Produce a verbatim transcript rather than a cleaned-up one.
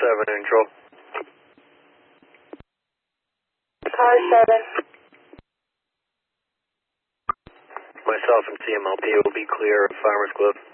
seven, control. Car seven. Myself and C M L P will be clear of Farmers Club.